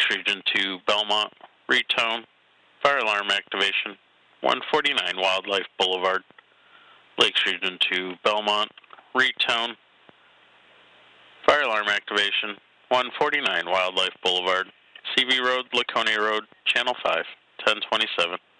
Region 2, Belmont, Retone, fire alarm activation, 149 Wildlife Boulevard, Lakes Region 2, Belmont, Retone, fire alarm activation, 149 Wildlife Boulevard, CV Road, Laconia Road, Channel 5, 1027.